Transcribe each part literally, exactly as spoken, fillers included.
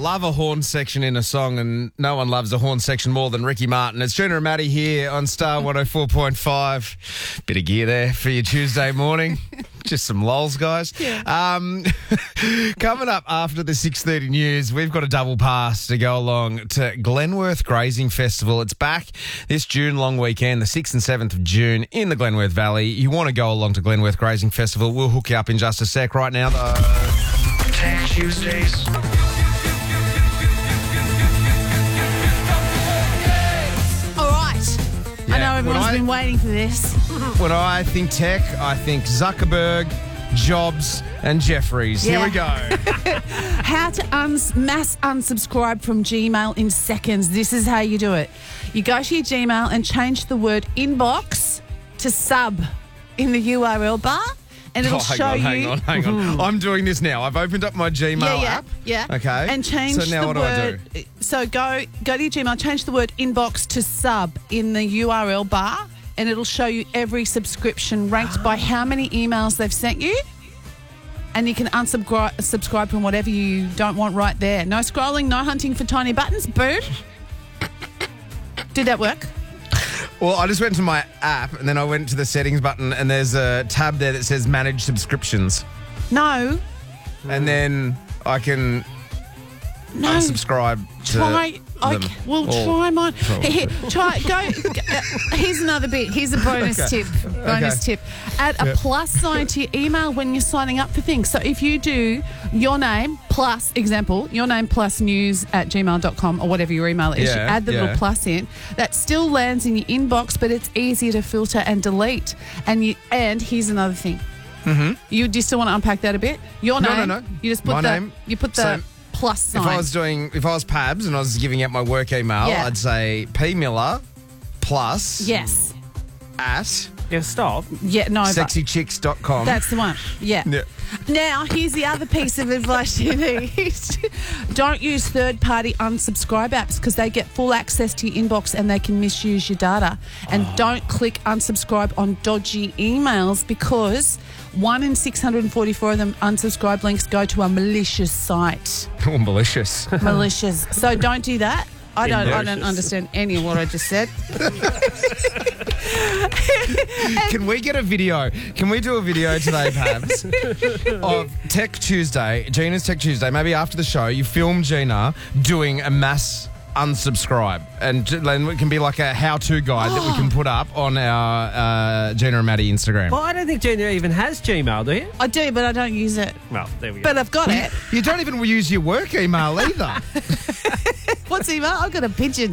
love a horn section in a song, and no one loves a horn section more than Ricky Martin. It's Gina and Maddie here on Star one oh four point five. Bit of gear there for your Tuesday morning. Just some lols, guys. Yeah. Um, coming up after the six thirty news, we've got a double pass to go along to Glenworth Grazing Festival. It's back this June long weekend, the sixth and seventh of June in the Glenworth Valley. You want to go along to Glenworth Grazing Festival, we'll hook you up in just a sec. Right now, though, Tech Tuesdays. All right. Yeah, I know everyone's when I- been waiting for this. When I think tech, I think Zuckerberg, Jobs, and Jeffries. Yeah. Here we go. How to uns- mass unsubscribe from Gmail in seconds. This is how you do it. You go to your Gmail and change the word inbox to sub in the U R L bar, and it'll Oh, hang show on, you. hang on, hang on. I'm doing this now. I've opened up my Gmail yeah, yeah, app. yeah. Okay. And change So now the what do I word. So go go to your Gmail, change the word inbox to sub in the U R L bar, and it'll show you every subscription ranked by how many emails they've sent you. And you can unsubscribe subscribe from whatever you don't want right there. No scrolling, no hunting for tiny buttons. Boom. Did that work? Well, I just went to my app and then I went to the settings button and there's a tab there that says manage subscriptions. No. And then I can No. unsubscribe to Try. them. Okay, well, Or- try mine. Probably. Here, try. Go. uh, here's another bit. Here's a bonus Okay. tip. Bonus Okay. tip. Add a Yep. plus sign to your email when you're signing up for things. So if you do your name plus, example, your name plus news at gmail dot com or whatever your email is, you Yeah, add the yeah. little plus in. That still lands in your inbox, but it's easier to filter and delete. And you. And here's another thing. Mm-hmm. You do you still want to unpack that a bit? Your No, name. no, no. You just put My the. name, You put the. so plus sign. If I was doing, if I was Pabs and I was giving out my work email, Yeah. I'd say P Miller plus Yes. at Yeah, stop. Yeah, no. but- sexy chicks dot com. That's the one. Yeah. Yeah. Now, here's the other piece of advice you need. Don't use third-party unsubscribe apps because they get full access to your inbox and they can misuse your data. And don't click unsubscribe on dodgy emails because one in six hundred forty-four of them unsubscribe links go to a malicious site. Oh, malicious. Malicious. So don't do that. I don't, I don't Malicious. understand any of what I just said. Can we get a video? Can we do a video today, Pabs, of Tech Tuesday, Gina's Tech Tuesday? Maybe after the show, you film Gina doing a mass unsubscribe, and then it can be like a how-to guide that we can put up on our uh, Gina and Maddie Instagram. Well, I don't think Gina even has Gmail, do you? I do, but I don't use it. Well, there we go. But I've got it. You don't even use your work email either. What's email? I've got a pigeon.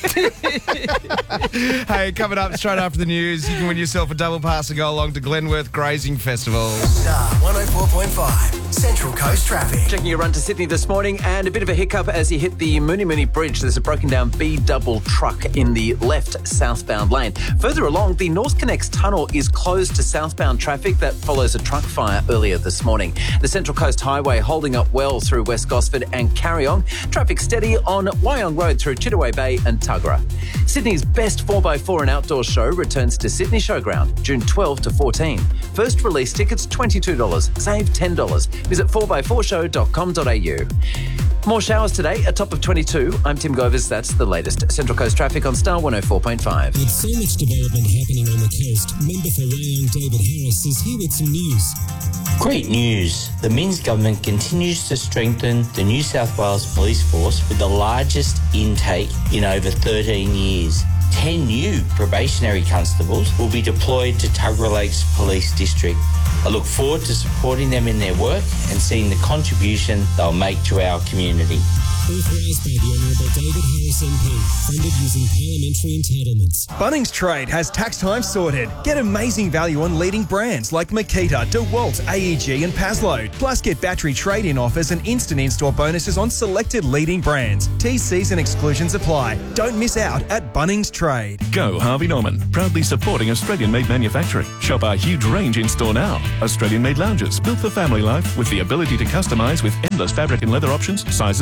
Hey, coming up straight after the news, you can win yourself a double pass to go along to Glenworth Grazing Festival. Star one oh four point five, Central Coast Traffic. Checking your run to Sydney this morning, and a bit of a hiccup as you hit the Mooney Mooney Bridge. There's a broken down B double truck in the left southbound lane. Further along, the North Connects tunnel is closed to southbound traffic. That follows a truck fire earlier this morning. The Central Coast Highway holding up well through West Gosford and Carryong. Traffic steady on Wyong Road through Chittaway Bay and Tuggerah. Sydney's best four by four and outdoor show returns to Sydney Showground June twelfth to fourteen. First release tickets twenty-two dollars. Save ten dollars. Visit four by four show dot com dot a u. More showers today, a top of twenty-two. I'm Tim Govers. That's the latest. Central Coast traffic on Star one oh four point five. With so much development happening on the coast, member for Rayong David Harris is here with some news. Great news. The Minns government continues to strengthen the New South Wales Police Force with the largest intake in over thirteen years. ten new probationary constables will be deployed to Tuggerah Lakes Police District. I look forward to supporting them in their work and seeing the contribution they'll make to our community. Authorised by the Honourable David Harris M P, funded using parliamentary entitlements. Bunnings Trade has tax time sorted. Get amazing value on leading brands like Makita, DeWalt, A E G and Paslow. Plus get battery trade-in offers and instant in-store bonuses on selected leading brands. T Cs and exclusions apply. Don't miss out at Bunnings Trade. Go Harvey Norman, proudly supporting Australian-made manufacturing. Shop our huge range in store now. Australian-made lounges built for family life with the ability to customise with endless fabric and leather options, sizes and shapes.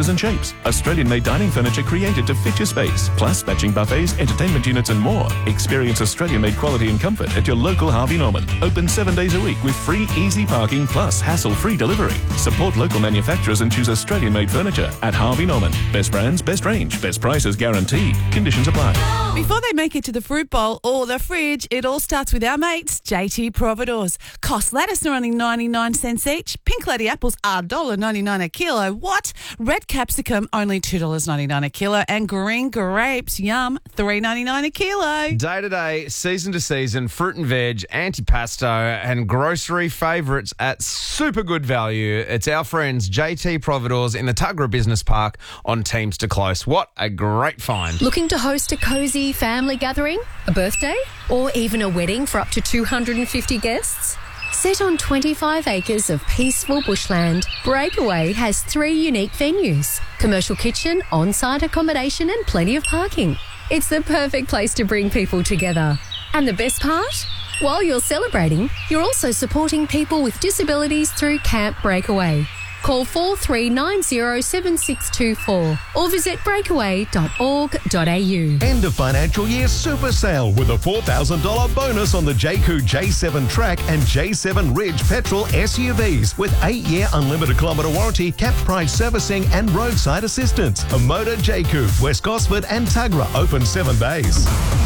Furnitures. Australian-made dining furniture created to fit your space. Plus matching buffets, entertainment units and more. Experience Australian-made quality and comfort at your local Harvey Norman. Open seven days a week with free easy parking plus hassle-free delivery. Support local manufacturers and choose Australian-made furniture at Harvey Norman. Best brands, best range, best prices guaranteed. Conditions apply. Before they make it to the fruit bowl or the fridge, it all starts with our mates, J T Providores. Cost lettuce are only ninety-nine cents each. Pink lady apples are one dollar ninety-nine a kilo. What? Red capsicum, only two dollars ninety-nine a kilo. And green grapes, yum, three dollars ninety-nine a kilo. Day to day, season to season, fruit and veg, antipasto, and grocery favourites at super good value. It's our friends J T Providores in the Tuggerah Business Park on Teamster Close. What a great find. Looking to host a cosy family gathering, a birthday, or even a wedding for up to two hundred fifty guests? Set on twenty-five acres of peaceful bushland, Breakaway has three unique venues: commercial kitchen, on-site accommodation and plenty of parking. It's the perfect place to bring people together. And the best part? While you're celebrating, you're also supporting people with disabilities through Camp Breakaway. Call four three nine zero seven six two four or visit breakaway dot org dot a u. End of financial year super sale with a four thousand dollars bonus on the Jayco J seven Track and J seven Ridge petrol S U Vs with eight-year unlimited kilometre warranty, capped price servicing and roadside assistance. A Motor Jayco, West Gosford and Tuggerah open seven days.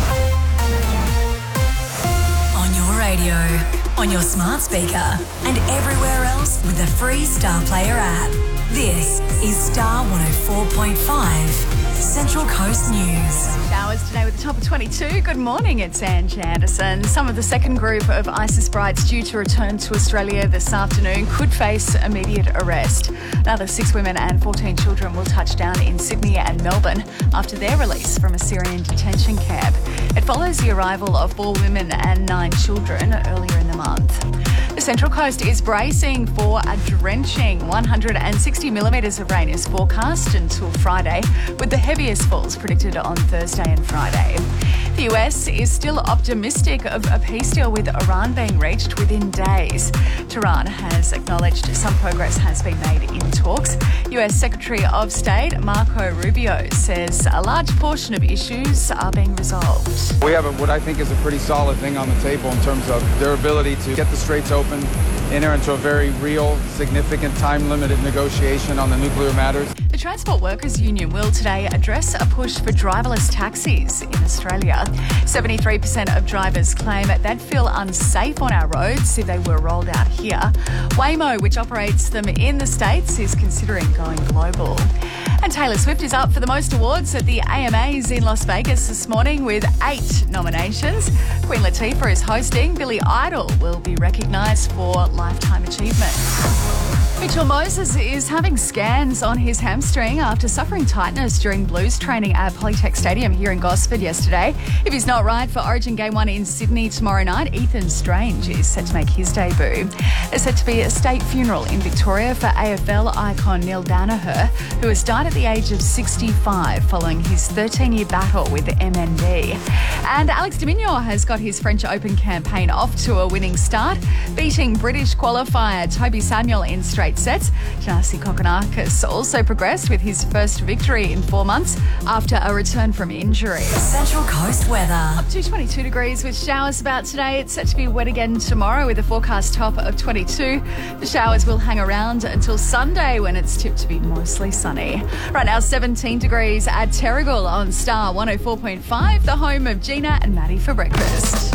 On your radio, on your smart speaker, and everywhere else with the free Star Player app. This is Star one oh four point five, Central Coast News. Showers today with a top of twenty-two. Good morning, it's Ange Anderson. Some of the second group of ISIS brides due to return to Australia this afternoon could face immediate arrest. Another six women and fourteen children will touch down in Sydney and Melbourne after their release from a Syrian detention camp. It follows the arrival of four women and nine children earlier in the month. The Central Coast is bracing for a drenching. one hundred sixty millimetres of rain is forecast until Friday, with the heaviest falls predicted on Thursday and Friday. The U S is still optimistic of a peace deal with Iran being reached within days. Tehran has acknowledged some progress has been made in talks. U S Secretary of State Marco Rubio says a large portion of issues are being resolved. We have a, what I think is a pretty solid thing on the table in terms of their ability to get the straits open, enter into a very real, significant, time-limited negotiation on the nuclear matters. The Transport Workers Union will today address a push for driverless taxis in Australia. seventy-three percent of drivers claim they'd feel unsafe on our roads if they were rolled out here. Waymo, which operates them in the States, is considering going global. And Taylor Swift is up for the most awards at the A M As in Las Vegas this morning with eight nominations. Queen Latifah is hosting. Billy Idol will be recognised for Lifetime Achievement. Mitchell Moses is having scans on his hamstring after suffering tightness during Blues training at Polytech Stadium here in Gosford yesterday. If he's not right for Origin Game one in Sydney tomorrow night, Ethan Strange is set to make his debut. There's set to be a state funeral in Victoria for A F L icon Neil Danaher, who has died at the age of sixty-five following his thirteen-year battle with M N D. And Alex de Minaur has got his French Open campaign off to a winning start, beating British qualifier Toby Samuel in straight sets. Janasi Kokonakis also progressed with his first victory in four months after a return from injury. Central Coast weather. Up to twenty-two degrees with showers about today. It's set to be wet again tomorrow with a forecast top of twenty-two. The showers will hang around until Sunday when it's tipped to be mostly sunny. Right now, seventeen degrees at Terrigal on Star one oh four point five, the home of Gina and Maddie for breakfast.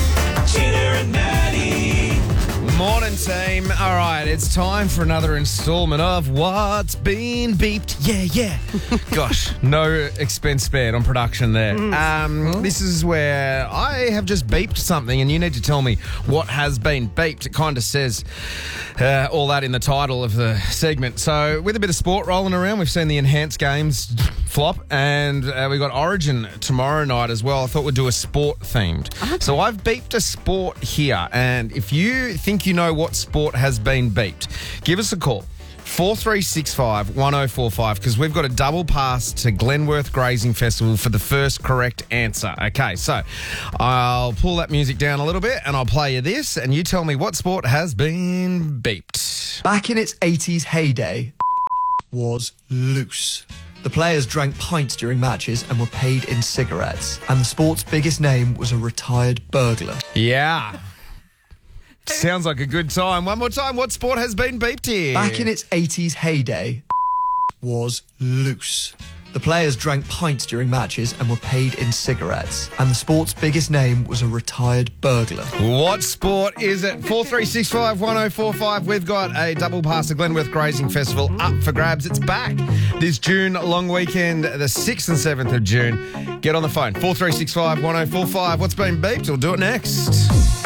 Gina and Maddie. Morning, team. All right, it's time for another instalment of What's Been Beeped. Yeah, yeah. Gosh, no expense spared on production there. Um, this is where I have just beeped something and you need to tell me what has been beeped. It kind of says uh, all that in the title of the segment. So with a bit of sport rolling around, we've seen the enhanced games flop and uh, we've got Origin tomorrow night as well. I thought we'd do a sport themed. Okay. So I've beeped a sport here, and if you think you know what sport has been beeped, give us a call. four three six five, one oh four five, because we've got a double pass to Glenworth Grazing Festival for the first correct answer. Okay, so I'll pull that music down a little bit and I'll play you this and you tell me what sport has been beeped. Back in its eighties heyday was loose. The players drank pints during matches and were paid in cigarettes. And the sport's biggest name was a retired burglar. Yeah. Sounds like a good time. One more time, what sport has been beeped here? Back in its eighties heyday, was loose. The players drank pints during matches and were paid in cigarettes. And the sport's biggest name was a retired burglar. What sport is it? four three six five one oh four five. We've got a double pass to Glenworth Grazing Festival up for grabs. It's back this June long weekend, the sixth and seventh of June. Get on the phone, four three six five one oh four five. What's been beeped? We'll do it next.